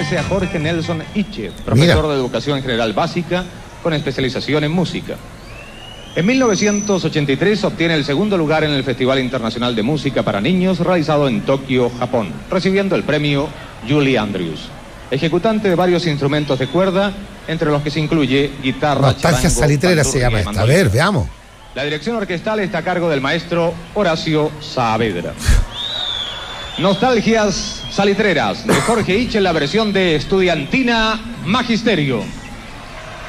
pertenece a Jorge Nelson Iche, profesor de Educación General Básica con especialización en música. En 1983 obtiene el segundo lugar en el Festival Internacional de Música para Niños realizado en Tokio, Japón, recibiendo el premio Julie Andrews. Ejecutante de varios instrumentos de cuerda, entre los que se incluye guitarra, Nostalgia Salitrera se llama esta. A ver, veamos. La dirección orquestal está a cargo del maestro Horacio Saavedra. Nostalgias Salitreras de Jorge Iche en la versión de Estudiantina Magisterio.